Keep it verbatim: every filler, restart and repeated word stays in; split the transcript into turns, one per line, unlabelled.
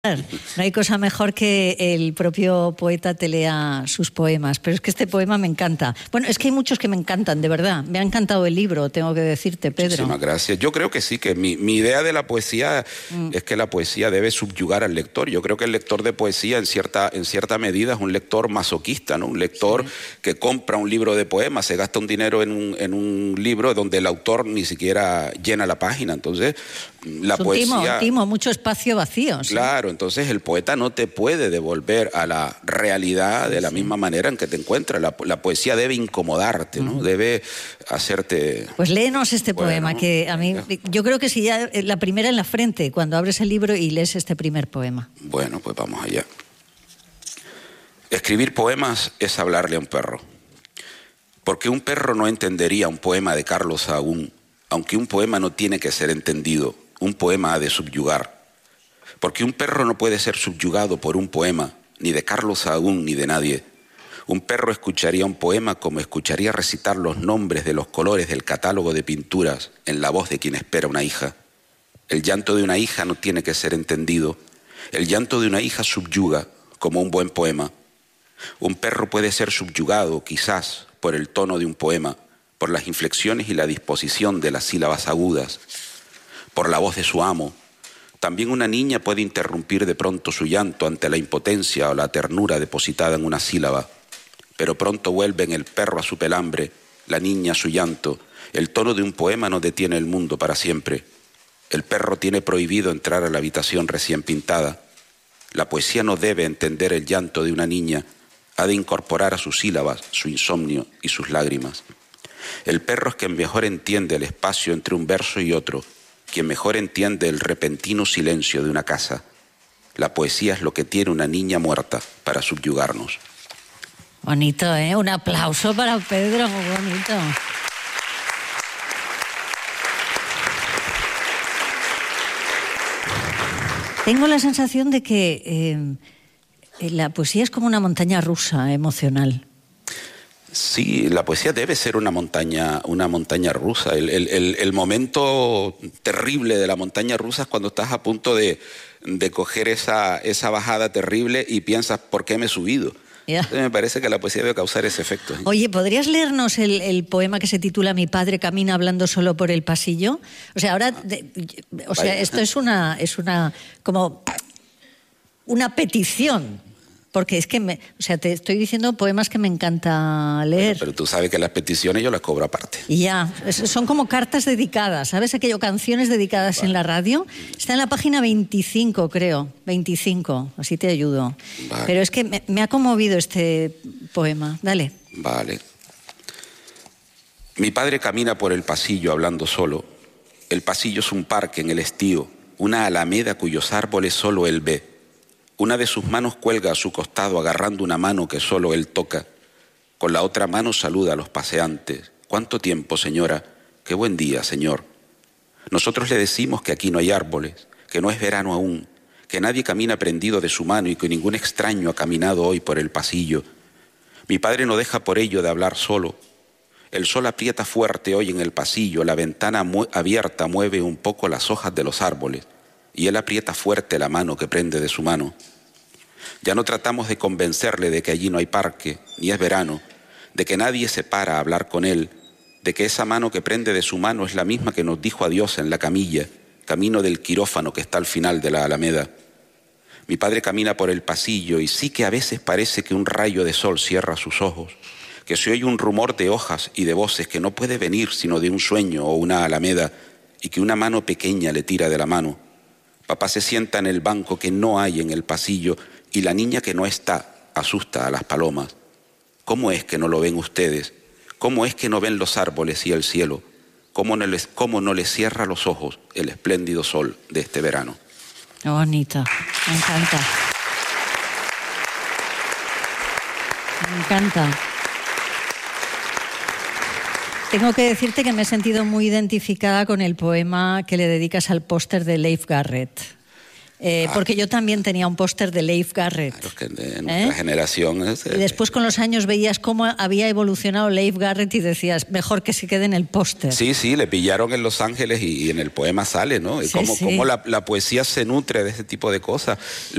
No hay cosa mejor que el propio poeta te lea sus poemas, pero es que este poema me encanta. Bueno, es que hay muchos que me encantan, de verdad. Me ha encantado el libro, tengo que decirte, Pedro.
Muchísimas gracias. Yo creo que sí, que mi, mi idea de la poesía mm. es que la poesía debe subyugar al lector. Yo creo que el lector de poesía en cierta, en cierta medida es un lector masoquista, ¿no? Un lector sí. que compra un libro de poemas, se gasta un dinero en un, en un libro donde el autor ni siquiera llena la página. Entonces, la
es un
poesía...
Timo, timo, mucho espacio vacío. ¿Sí?
Claro, entonces el poeta no te puede devolver a la realidad de la sí. misma manera en que te encuentras. La, la poesía debe incomodarte, ¿no? Uh-huh. Debe hacerte...
Pues léenos este bueno, poema, que a mí, yo creo que si ya la primera en la frente, cuando abres el libro y lees este primer poema.
Bueno, pues vamos allá. Escribir poemas es hablarle a un perro. Porque un perro no entendería un poema de Carlos Sahagún, aunque un poema no tiene que ser entendido, un poema ha de subyugar. Porque un perro no puede ser subyugado por un poema, ni de Carlos Sahagún ni de nadie. Un perro escucharía un poema como escucharía recitar los nombres de los colores del catálogo de pinturas en la voz de quien espera una hija. El llanto de una hija no tiene que ser entendido. El llanto de una hija subyuga como un buen poema. Un perro puede ser subyugado, quizás, por el tono de un poema, por las inflexiones y la disposición de las sílabas agudas, por la voz de su amo. También una niña puede interrumpir de pronto su llanto ante la impotencia o la ternura depositada en una sílaba, pero pronto vuelve en el perro a su pelambre, la niña a su llanto. El tono de un poema no detiene el mundo para siempre. El perro tiene prohibido entrar a la habitación recién pintada. La poesía no debe entender el llanto de una niña, ha de incorporar a sus sílabas su insomnio y sus lágrimas. El perro es quien mejor entiende el espacio entre un verso y otro, quien mejor entiende el repentino silencio de una casa. La poesía es lo que tiene una niña muerta para subyugarnos.
Bonito, ¿eh? Un aplauso para Pedro, muy bonito. Tengo la sensación de que eh, la poesía es como una montaña rusa emocional.
Sí, la poesía debe ser una montaña, una montaña rusa. El, el, el, el momento terrible de la montaña rusa es cuando estás a punto de, de coger esa, esa bajada terrible y piensas, ¿por qué me he subido? Yeah. Entonces, me parece que la poesía debe causar ese efecto.
Oye, ¿podrías leernos el, el poema que se titula Mi padre camina hablando solo por el pasillo? O sea, ahora, de, o sea, esto es una, es una, como una petición. Porque es que, me, o sea, te estoy diciendo poemas que me encanta leer.
Bueno, pero tú sabes que las peticiones yo las cobro aparte.
Y ya, son como cartas dedicadas, ¿sabes? Aquello, canciones dedicadas vale. en la radio. Está en la página veinticinco, creo, veinticinco, así te ayudo. Vale. Pero es que me, me ha conmovido este poema. Dale.
Vale. Mi padre camina por el pasillo hablando solo. El pasillo es un parque en el estío, una alameda cuyos árboles solo él ve. Una de sus manos cuelga a su costado agarrando una mano que solo él toca. Con la otra mano saluda a los paseantes. ¿Cuánto tiempo, señora? Qué buen día, señor. Nosotros le decimos que aquí no hay árboles, que no es verano aún, que nadie camina prendido de su mano y que ningún extraño ha caminado hoy por el pasillo. Mi padre no deja por ello de hablar solo. El sol aprieta fuerte hoy en el pasillo, la ventana mu- abierta mueve un poco las hojas de los árboles y él aprieta fuerte la mano que prende de su mano. Ya no tratamos de convencerle de que allí no hay parque, ni es verano, de que nadie se para a hablar con él, de que esa mano que prende de su mano es la misma que nos dijo adiós en la camilla, camino del quirófano que está al final de la alameda. Mi padre camina por el pasillo y sí que a veces parece que un rayo de sol cierra sus ojos, que se oye un rumor de hojas y de voces que no puede venir sino de un sueño o una alameda y que una mano pequeña le tira de la mano. Papá se sienta en el banco que no hay en el pasillo y la niña que no está asusta a las palomas. ¿Cómo es que no lo ven ustedes? ¿Cómo es que no ven los árboles y el cielo? ¿Cómo no les, cómo no les cierra los ojos el espléndido sol de este verano?
Qué bonito, me encanta. Me encanta. Tengo que decirte que me he sentido muy identificada con el poema que le dedicas al póster de Leif Garrett. Eh,
Ah.
porque yo también tenía un póster de Leif Garrett.
Los que de
¿Eh?
nuestra generación. es,
Y después con los años veías cómo había evolucionado Leif Garrett y decías, mejor que se quede en el póster.
Sí, sí, le pillaron en Los Ángeles y, y en el poema sale, ¿no? Y
Sí,
cómo,
sí.
cómo la, la poesía se nutre de ese tipo de cosas.